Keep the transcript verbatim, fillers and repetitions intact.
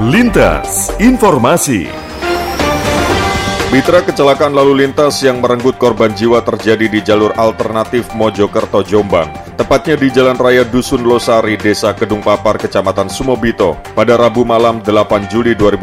Lintas Informasi. Mitra, kecelakaan lalu lintas yang merenggut korban jiwa terjadi di jalur alternatif Mojokerto Jombang, tepatnya di Jalan Raya Dusun Losari, Desa Kedung Papar, Kecamatan Sumobito, pada Rabu malam delapan Juli dua ribu